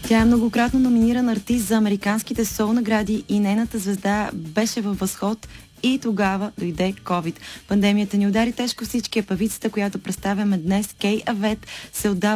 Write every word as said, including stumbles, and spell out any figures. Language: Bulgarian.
Тя е многократно номиниран артист за американските сол награди и нейната звезда беше във възход и тогава дойде COVID. Пандемията ни удари тежко всички, а певицата, която представяме днес, Кей Авет, се отдава